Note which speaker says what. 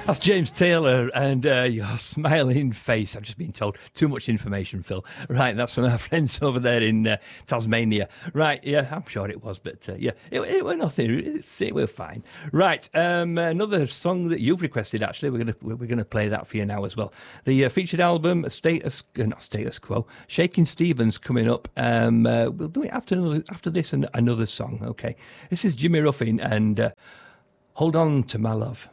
Speaker 1: That's James Taylor and your smiling face. I've just been told too much information, Phil. Right, that's from our friends over there in Tasmania. Right, yeah, I'm sure it was, but yeah, it was nothing. It was fine. Right, another song that you've requested. Actually, we're gonna play that for you now as well. The featured album, not Status Quo, Shaking Stevens, coming up. We'll do it after this and another song. Okay, this is Jimmy Ruffin and Hold On to My Love.